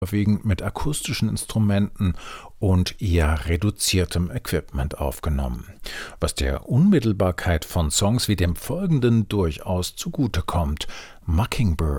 überwiegend mit akustischen Instrumenten und eher reduziertem Equipment aufgenommen, was der Unmittelbarkeit von Songs wie dem folgenden durchaus zugutekommt: Mockingbird.